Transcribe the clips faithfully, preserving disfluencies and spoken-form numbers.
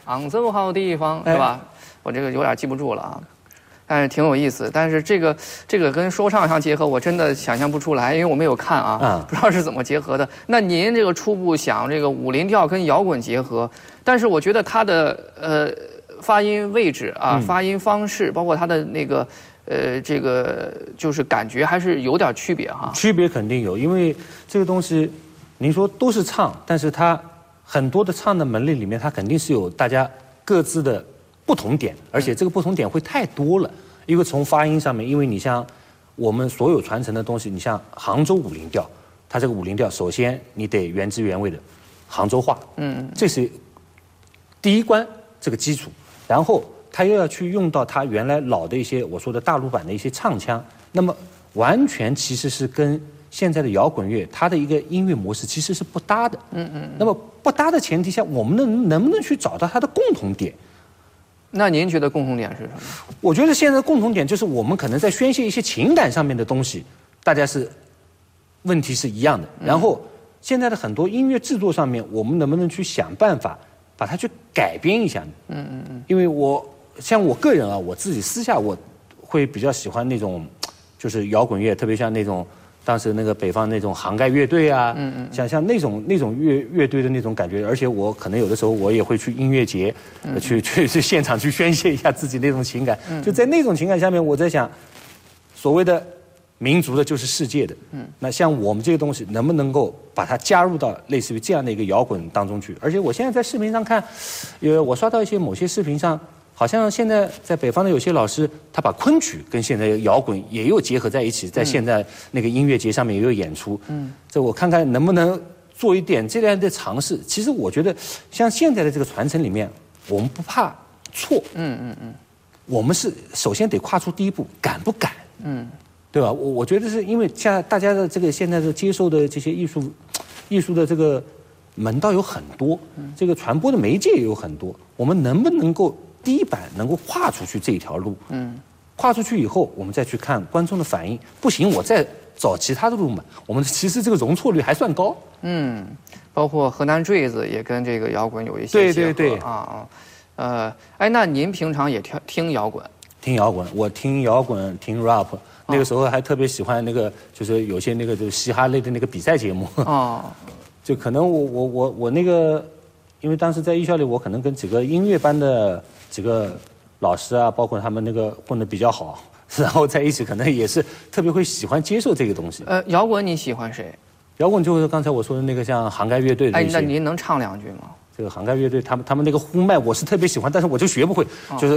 杭州好地方是吧？我这个有点记不住了啊。但是挺有意思，但是这个这个跟说唱相结合，我真的想象不出来，因为我没有看啊，嗯、不知道是怎么结合的。那您这个初步想这个武林调跟摇滚结合，但是我觉得它的呃发音位置啊、嗯、发音方式，包括它的那个呃这个就是感觉还是有点区别哈。 区别肯定有，因为这个东西，您说都是唱，但是它很多的唱的门类里面，它肯定是有大家各自的不同点，而且这个不同点会太多了。因为从发音上面，因为你像我们所有传承的东西，你像杭州武林调，它这个武林调，首先你得原汁原味的杭州话，嗯，这是第一关这个基础，然后它又要去用到它原来老的一些我说的大陆版的一些唱腔，那么完全其实是跟现在的摇滚乐它的一个音乐模式其实是不搭的，嗯嗯，那么不搭的前提下，我们能能不能去找到它的共同点？ 那您觉得共同点是什么？ 我觉得现在的共同点就是我们可能在宣泄一些情感上面的东西，大家是问题是一样的。然后现在的很多音乐制作上面，我们能不能去想办法把它去改编一下呢？嗯嗯嗯。因为我像我个人啊，我自己私下我会比较喜欢那种就是摇滚乐，特别像那种当时那个北方那种杭盖乐队啊，嗯嗯，像像那种那种乐乐队的那种感觉，而且我可能有的时候我也会去音乐节，嗯、去去去现场去宣泄一下自己那种情感。嗯、就在那种情感下面，我在想，所谓的民族的就是世界的，嗯，那像我们这个东西能不能够把它加入到类似于这样的一个摇滚当中去？而且我现在在视频上看，因为我刷到一些某些视频上。好像现在在北方的有些老师，他把昆曲跟现在摇滚也有结合在一起，在现在那个音乐节上面也有演出。嗯，这我看看能不能做一点这样的尝试。其实我觉得，像现在的这个传承里面，我们不怕错。嗯嗯嗯，我们是首先得跨出第一步，敢不敢？嗯，对吧？我我觉得是因为像大家的这个现在的接受的这些艺术，艺术的这个门道有很多，这个传播的媒介也有很多，我们能不能够？第一版能够跨出去这一条路，嗯，跨出去以后，我们再去看观众的反应。不行，我再找其他的路嘛。我们其实这个容错率还算高， 嗯，包括河南坠子也跟这个摇滚有一些结合， 对对对啊啊，呃，哎，那您平常也听听摇滚？ 听摇滚，我听摇滚，听 rap， 那个时候还特别喜欢那个，就是有些那个就是嘻哈类的那个比赛节目，哦，就可能我我我我那个，因为当时在艺校里，我可能跟几个音乐班的。几个老师啊，包括他们那个混得比较好，然后在一起可能也是特别会喜欢接受这个东西。 呃，摇滚你喜欢谁？ 摇滚就是刚才我说的那个像杭盖乐队的。 哎，那您能唱两句吗？ 这个杭盖乐队，他们他们那个呼麦我是特别喜欢，但是我就学不会，哦、就是，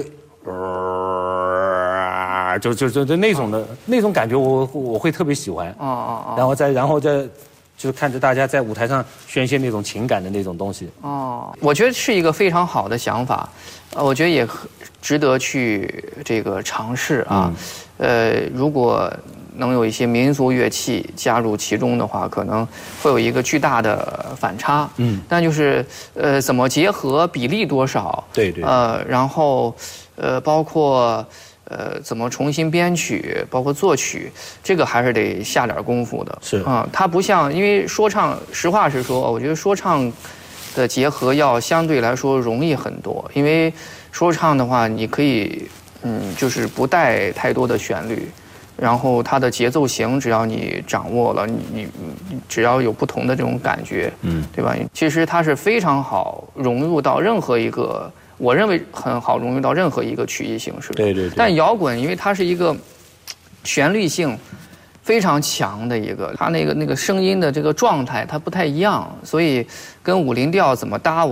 呃，就就就就那种的、哦、那种感觉我，我我会特别喜欢。哦哦哦。然后再然后再。就是看着大家在舞台上宣泄那种情感的那种东西。 哦，我觉得是一个非常好的想法，呃，我觉得也值得去这个尝试啊。嗯、呃，如果能有一些民族乐器加入其中的话，可能会有一个巨大的反差。嗯，但就是呃，怎么结合，比例多少？ 对对。 呃，然后呃，包括。呃，怎么重新编曲，包括作曲，这个还是得下点功夫的。 是啊、嗯，它不像，因为说唱，实话实说，我觉得说唱的结合要相对来说容易很多。因为说唱的话，你可以，嗯，就是不带太多的旋律，然后它的节奏型，只要你掌握了，你你你只要有不同的这种感觉，嗯，对吧？其实它是非常好融入到任何一个。我认为很好融入到任何一个曲艺形式。 对对对。 但摇滚，因为它是一个旋律性非常强的一个，它那个那个声音的这个状态它不太一样，所以跟武林调怎么搭？